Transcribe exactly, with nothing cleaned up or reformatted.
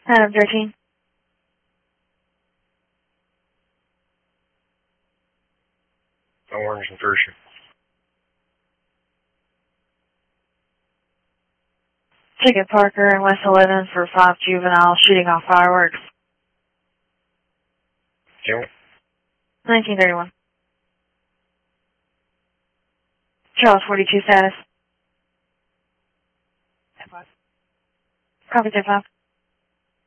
Adam thirteen. Orange and Persia. Ticket Parker and West eleven for five juvenile shooting off fireworks. Count. nineteen thirty-one. Charles forty-two status. Copy, ten five.